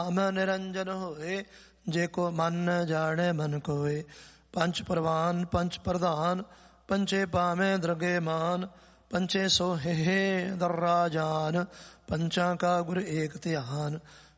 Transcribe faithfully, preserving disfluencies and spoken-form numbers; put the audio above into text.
ਨਾਮ ਨਿਰੰਜਨ ਹੋਏ, ਜੇ ਕੋ ਮਨ ਜਾਣੇ ਮਨ ਕੋਏ। ਪੰਚ ਪ੍ਰਵਾਨ ਪੰਚ ਪ੍ਰਧਾਨ, ਪੰਚੇ ਪਾਵੇਂ ਦਰਗੇ ਮਾਨ। ਪੰਚੇ ਸੋਹੇ ਦਰਰਾ ਜਾਨ, ਪੰਚਾਂ ਕਾ ਗੁਰ ਏਕ ਧਿਆਨ।